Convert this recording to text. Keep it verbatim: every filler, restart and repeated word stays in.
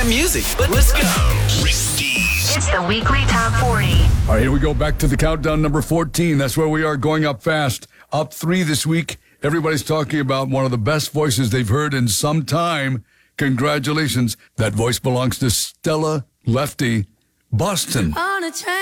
music, but let's go. Prestige. It's the weekly top forty. All right, here we go. Back to the countdown, number fourteen. That's where we are, going up fast. Up three this week. Everybody's talking about one of the best voices they've heard in some time. Congratulations. That voice belongs to Stella Lefty, Boston. On a train.